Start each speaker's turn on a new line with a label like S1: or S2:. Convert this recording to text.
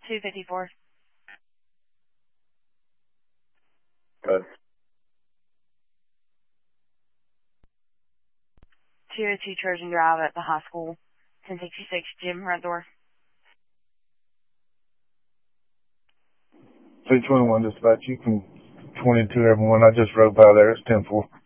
S1: 254.
S2: Good.
S1: 202 Trojan Drive at the high school. 1066 Jim, right door.
S2: 321 dispatch, you can 22 everyone. I just rode by there. It's 10-4.